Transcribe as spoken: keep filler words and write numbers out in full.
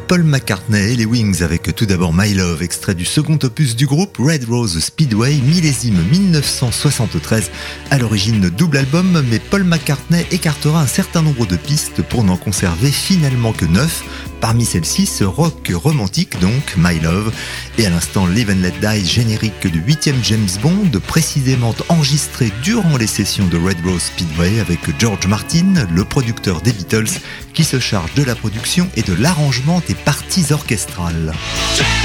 Paul McCartney et les Wings avec tout d'abord My Love, extrait du second opus du groupe Red Rose Speedway, millésime dix-neuf cent soixante-treize, à l'origine double album, mais Paul McCartney écartera un certain nombre de pistes pour n'en conserver finalement que neuf. Parmi celles-ci, ce rock romantique donc, My Love, et à l'instant Live and Let Die, générique du huitième James Bond, précisément enregistré durant les sessions de Red Rose Speedway avec George Martin, le producteur des Beatles, qui se charge de la production et de l'arrangement des parties orchestrales.